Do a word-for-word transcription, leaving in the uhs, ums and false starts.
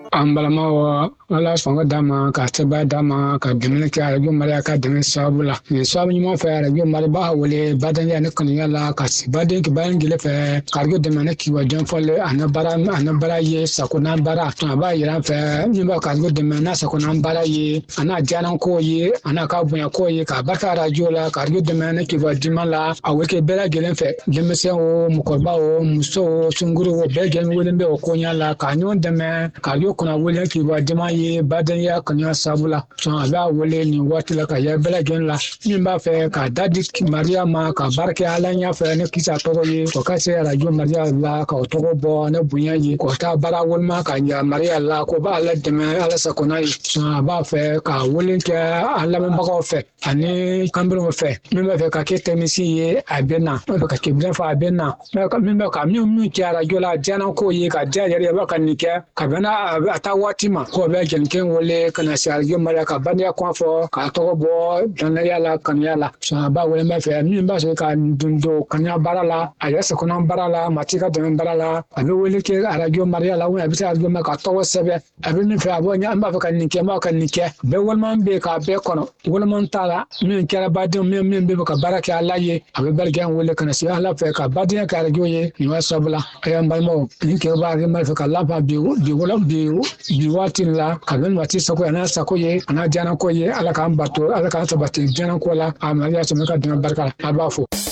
ambalama wala songa dama ka teba dama ka demene ka radio maria ka demene sabula ni sabu ni mo fa radio maria ba wole badan ya ne kan yala ka si baden ki bayan gele fa ka radio demene ki wa jan folle anabara anabara ye sakuna bara to ba yira fa ni ba ka radio demene sakuna bara ye ana janan ko ye ana ka bunya ko ye ka barka radio la ka radio demene ki wa dimala aweke bela gele fa lemese o mukorba o muso sunguru o be gele wole be o ko nyala ka nyon deme ka radio kuna wole ki wa dima ye badan ya kanya sabula so ala wole ni wati la ka ya bela gen la min ba fe ka dadi maria ma ka barke ala nya fe ne kisa toro ye ko ka se radio maria la ka toro bo ne bunya ye ko ta bara wol ma ka ya maria la ko ba ala de me ala sa ko na so ba fe ka wole ke ala men ba ko fe ani kambro mo fe min ba fe ka ke temisi ye abena ba ka ke bra fa abena min ba ka mi mi ke radio la jana ko ye ka ja ya ba ka ni ke ka bana ata watima ko be gen ken wole kana sar yo mara ka banya ko fo ka to bo dan yala kan yala so ba wole ma fe mi ba so ka dundo kanya barala aya se kono barala matika de barala abi wole ke arajo maria la wona bisa arajo ma ka to sebe abi ni fe abo nya amba fa kan ni ke ma kan ni ke be wol man be ka be kono wol man tala mi kera badin mi mi be ka baraka alaye abi bergen wole kana si ala fe ka badin ka arajo ye ni wa sabula aya mbalmo ni ke ba ga ma fe ka la ba bi bi wala bi bi watin la ka ben wati sako ana sako ye ana jana ko ye ala kan bato ala kan sabati jana ko la amaliya so me ka dina barka abafo